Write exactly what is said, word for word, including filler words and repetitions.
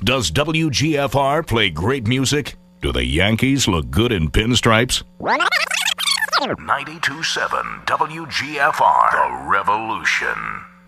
Does W G F R play great music? Do the Yankees look good in pinstripes? ninety-two point seven W G F R, The Revolution.